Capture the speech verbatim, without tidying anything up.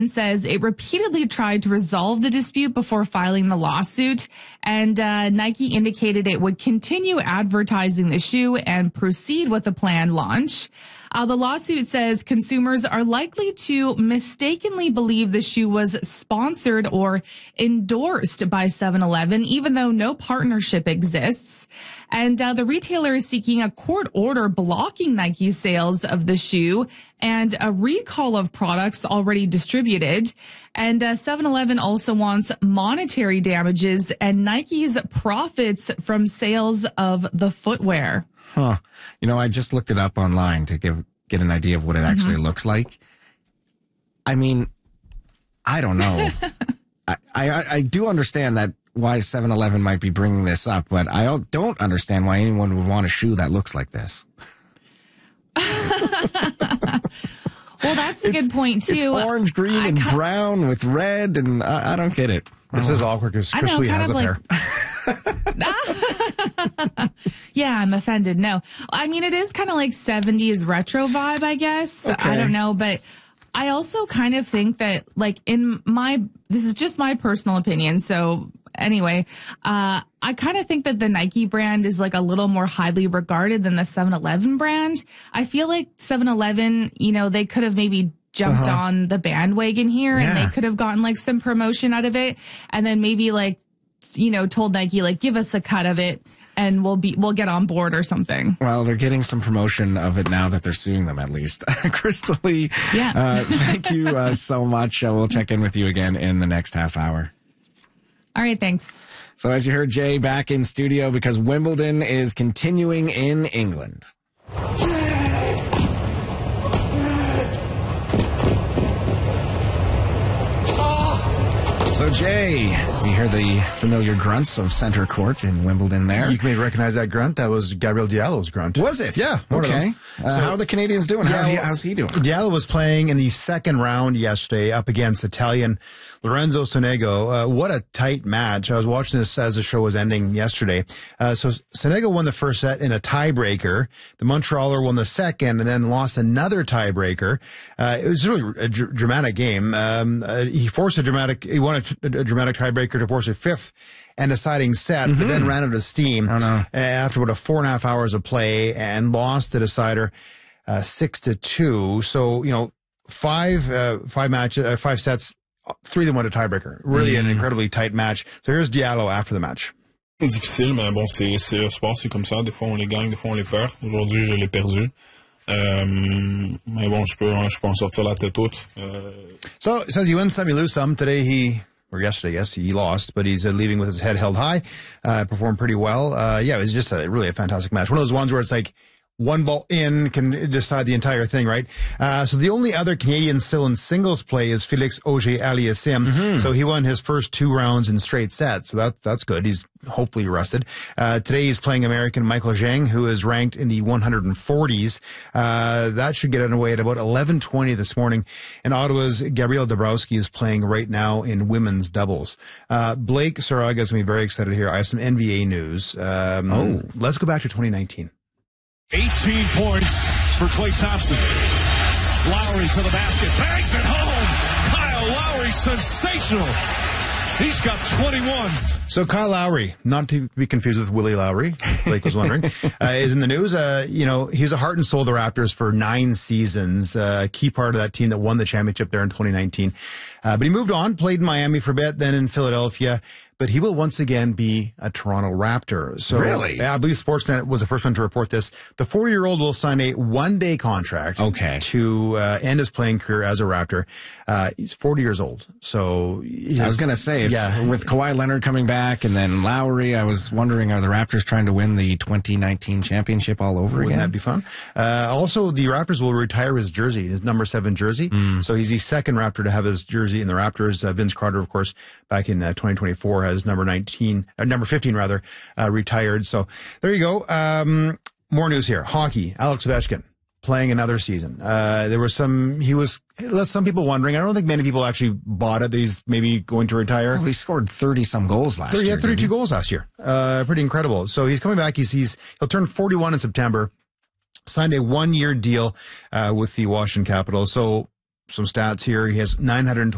says it repeatedly tried to resolve the dispute before filing the lawsuit, and uh, Nike indicated it would continue advertising the shoe and proceed with the planned launch. Uh, the lawsuit says consumers are likely to mistakenly believe the shoe was sponsored or endorsed by seven eleven, even though no partnership exists. And uh, the retailer is seeking a court order blocking Nike's sales of the shoe and a recall of products already distributed. And uh, seven eleven also wants monetary damages and Nike's profits from sales of the footwear. Huh. You know, I just looked it up online to give get an idea of what it actually mm-hmm. looks like. I mean, I don't know. I, I I do understand that why seven eleven might be bringing this up, but I don't understand why anyone would want a shoe that looks like this. Well, that's a it's, good point, too. It's orange, green, I and ca- brown with red, and I, I don't get it. This oh. is awkward because Chris Lee has a like, pair. Yeah, I'm offended. No, I mean, it is kind of like seventies retro vibe, I guess. Okay. I don't know, but I also kind of think that, like, in my, this is just my personal opinion. So anyway, uh, I kind of think that the Nike brand is like a little more highly regarded than the seven eleven brand. I feel like seven eleven, you know, they could have maybe jumped uh-huh. on the bandwagon here yeah. and they could have gotten like some promotion out of it. And then maybe like, you know, told Nike, like, give us a cut of it and we'll be, we'll get on board or something. Well, they're getting some promotion of it now that they're suing them, at least. Crystal Lee, yeah. uh, thank you uh, so much. Uh, we'll check in with you again in the next half hour. All right, thanks. So as you heard, Jay back in studio because Wimbledon is continuing in England. So, Jay, you hear the familiar grunts of center court in Wimbledon there. You may recognize that grunt. That was Gabriel Diallo's grunt. Was it? Yeah. Okay. Uh, so, how are the Canadians doing? Yeah, how he, how's he doing? Diallo was playing in the second round yesterday up against Italian Lorenzo Sonego. Uh, what a tight match. I was watching this as the show was ending yesterday. Uh, so Sonego won the first set in a tiebreaker. The Montrealer won the second and then lost another tiebreaker. Uh, it was really a dr- dramatic game. Um, uh, he forced a dramatic, he won a, t- a dramatic tiebreaker to force a fifth and deciding set, mm-hmm. but then ran out of steam oh, no. after about a four and a half hours of play and lost the decider uh, six to two. So, you know, five, uh, five matches, uh, five sets. Three of them went to tiebreaker. Really mm. an incredibly tight match. So here's Diallo after the match. C'est difficile, mais bon, c'est, c'est le sport, c'est comme ça. Des fois, on les gagne, des fois, on les perd. Aujourd'hui, je l'ai perdu. Euh, mais bon, je peux, je peux en sortir la tête haute. Euh... So, it says you win some, you lose some. Today he, or yesterday, yes, he lost, but he's uh, leaving with his head held high. Uh, performed pretty well. Uh, yeah, it was just a, really a fantastic match. One of those ones where it's like, one ball in can decide the entire thing, right? Uh, so the only other Canadian still in singles play is Felix Auger-Aliassime. Mm-hmm. So he won his first two rounds in straight sets. So that, that's good. He's hopefully rested. Uh, today he's playing American Michael Zhang, who is ranked in the one forties. Uh, that should get underway at about eleven twenty this morning. And Ottawa's Gabriel Dabrowski is playing right now in women's doubles. Uh, Blake Saraga is going to be very excited here. I have some N B A news. Um, oh. Let's go back to twenty nineteen. eighteen points for Klay Thompson. Lowry to the basket. Bangs it home. Kyle Lowry, sensational. He's got twenty-one. So Kyle Lowry, not to be confused with Willie Lowry, Blake was wondering, uh, is in the news. Uh, you know, he was a heart and soul of the Raptors for nine seasons, uh, a key part of that team that won the championship there in twenty nineteen. Uh, but he moved on, played in Miami for a bit, then in Philadelphia. But he will once again be a Toronto Raptor. So, really? I believe Sportsnet was the first one to report this. The forty-year-old will sign a one-day contract okay. to uh, end his playing career as a Raptor. Uh, he's forty years old. So I was going to say, if, yeah. with Kawhi Leonard coming back and then Lowry, I was wondering, are the Raptors trying to win the twenty nineteen championship all over Wouldn't again? Wouldn't that be fun? Uh, also, the Raptors will retire his jersey, his number seven jersey. Mm. So he's the second Raptor to have his jersey in the Raptors. Uh, Vince Carter, of course, back in uh, twenty twenty-four has number nineteen, uh, number fifteen rather, uh, retired. So there you go. Um, more news here. Hockey. Alex Ovechkin playing another season. Uh, there was some, he was, some people wondering, I don't think many people actually bought it that he's maybe going to retire. Well, he scored thirty some goals last thirty, year. Yeah, thirty-two goals last year. Uh, pretty incredible. So he's coming back. He's, he's, he'll turn forty-one in September, signed a one year deal, uh, with the Washington Capitals. So some stats here. He has nine hundred